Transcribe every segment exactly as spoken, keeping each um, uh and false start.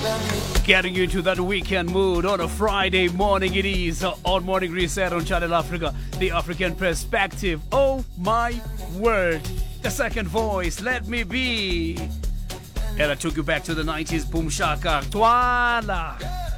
Getting you into that weekend mood on a Friday morning. It is uh, on Morning Reset on Channel Africa, the African perspective. Oh my word, the second voice, let me be. And I took you back to the nineties, Boom Shaka, Twala.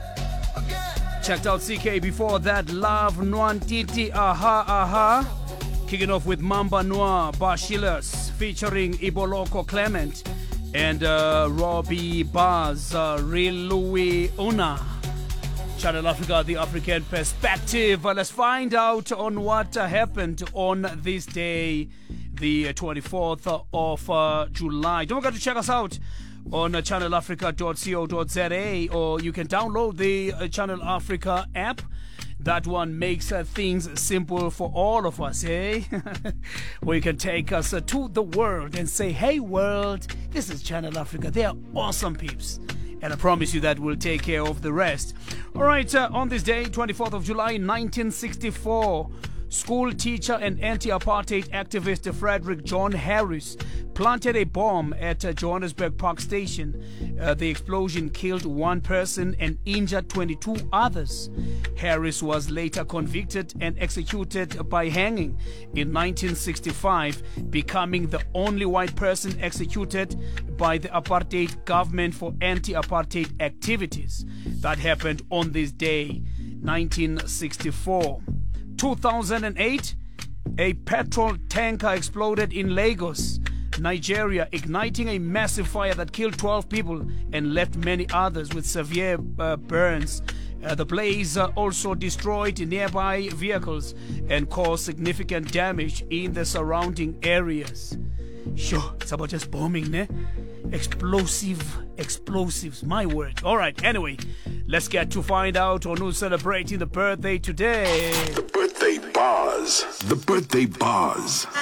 Checked out C K before that, Love Nwantiti, Aha Aha. Kicking off with Mamba Noir, Bashilas, featuring Iboloko Clement. And uh, Robbie Baz, uh, Real Louis Una. Channel Africa, the African perspective. Uh, let's find out on what uh, happened on this day, the twenty-fourth of uh, July. Don't forget to check us out on uh, channel africa dot co dot za, or you can download the uh, Channel Africa app. That one makes uh, things simple for all of us, eh? Where you can take us uh, to the world and say, hey world, this is Channel Africa. They are awesome peeps. And I promise you that we'll take care of the rest. All right, uh, on this day, twenty-fourth of July, nineteen sixty-four, school teacher and anti-apartheid activist Frederick John Harris planted a bomb at uh, Johannesburg Park Station. Uh, the explosion killed one person and injured twenty-two others. Harris was later convicted and executed by hanging in nineteen sixty-five, becoming the only white person executed by the apartheid government for anti-apartheid activities. That happened on this day, nineteen sixty-four. two thousand eight, a petrol tanker exploded in Lagos, Nigeria, igniting a massive fire that killed twelve people and left many others with severe uh, burns. Uh, the blaze uh, also destroyed nearby vehicles and caused significant damage in the surrounding areas. Sure, it's about just bombing, ne? Explosive, explosives, my word. All right, anyway, let's get to find out on who's celebrating the birthday today. The birthday buzz. The birthday buzz.